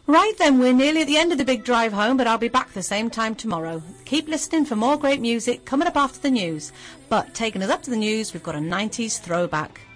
Right then, we're nearly at the end of the big drive home, but I'll be back the same time tomorrow. Keep listening for more great music coming up after the news. But taking us up to the news, we've got a 90s throwback.